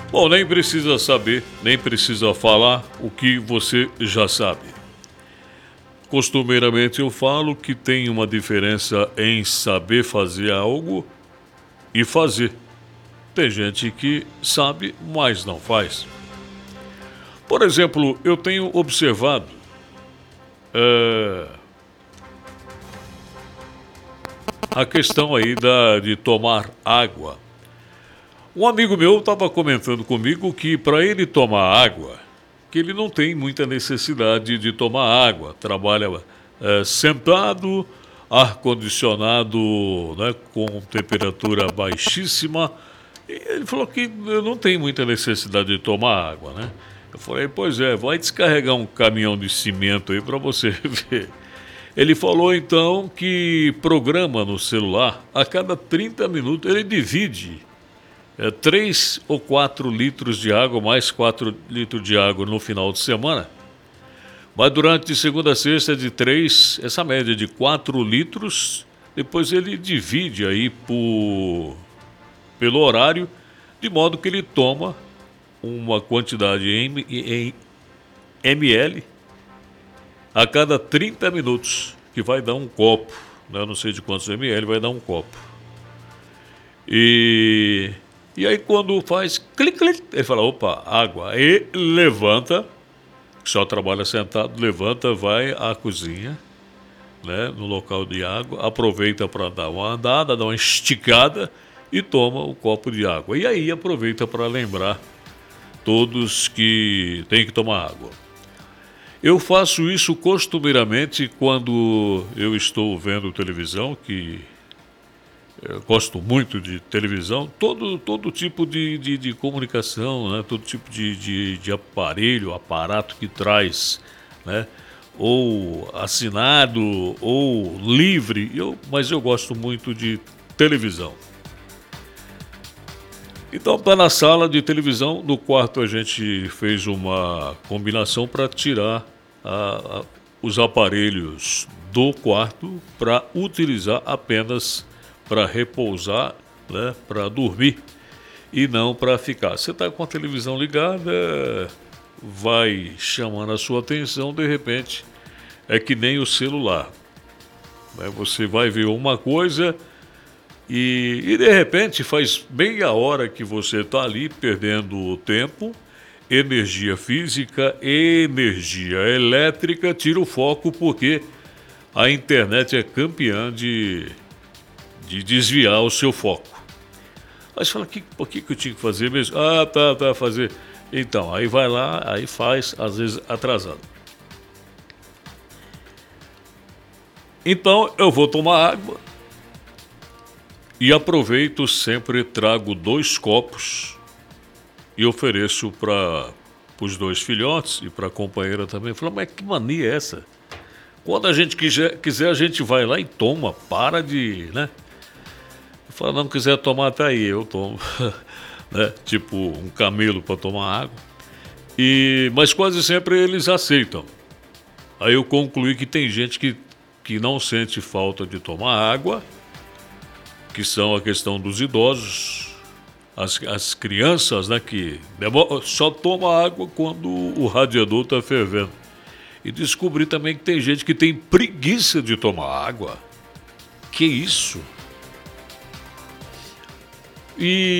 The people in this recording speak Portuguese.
Bom, nem precisa saber, nem precisa falar o que você já sabe. Costumeiramente eu falo que tem uma diferença em saber fazer algo e fazer. Tem gente que sabe, mas não faz. Por exemplo, eu tenho observado eh, a questão aí de tomar água. Um amigo meu estava comentando comigo que para ele tomar água, que ele não tem muita necessidade de tomar água. Trabalha sentado, ar-condicionado, né, com temperatura baixíssima. E ele falou que não tem muita necessidade de tomar água, né? Eu falei, pois é, vai descarregar um caminhão de cimento aí para você ver. Ele falou então que programa no celular, a cada 30 minutos ele divide 3 ou 4 litros de água, mais 4 litros de água no final de semana. Mas durante de segunda a sexta é de 3, essa média de 4 litros, depois ele divide aí pelo horário, de modo que ele toma uma quantidade em ml a cada 30 minutos, que vai dar um copo, né? Não sei de quantos ml, vai dar um copo. E aí quando faz clique, clique, ele fala, opa, água. E levanta, só trabalha sentado, levanta, vai à cozinha, né, no local de água, aproveita para dar uma andada, dar uma esticada e toma o copo de água. E aí aproveita para lembrar todos que tem que tomar água. Eu faço isso costumeiramente quando eu estou vendo televisão, que eu gosto muito de televisão, todo tipo de comunicação, né? Todo tipo de aparelho, aparato que traz, né? Ou assinado, ou livre, mas eu gosto muito de televisão. Então tá na sala de televisão, no quarto a gente fez uma combinação para tirar os aparelhos do quarto para utilizar apenas para repousar, né, para dormir e não para ficar. Você está com a televisão ligada, vai chamando a sua atenção, de repente é que nem o celular, né? Você vai ver uma coisa e de repente faz meia hora que você está ali perdendo tempo, energia física, energia elétrica, tira o foco porque a internet é campeã de desviar o seu foco. Aí você fala, por que eu tinha que fazer mesmo? Tá, fazer. Então, aí vai lá, aí faz, às vezes atrasado. Então, eu vou tomar água e aproveito, sempre trago 2 copos e ofereço para os 2 filhotes e para a companheira também. Fala, mas que mania é essa? Quando a gente quiser, a gente vai lá e toma, para de, né? Fala, não quiser tomar, tá aí, eu tomo. Né? Tipo um camelo para tomar água. Mas quase sempre eles aceitam. Aí eu concluí que tem gente que não sente falta de tomar água, que são a questão dos idosos, as crianças, né, que só toma água quando o radiador está fervendo. E descobri também que tem gente que tem preguiça de tomar água. Que isso?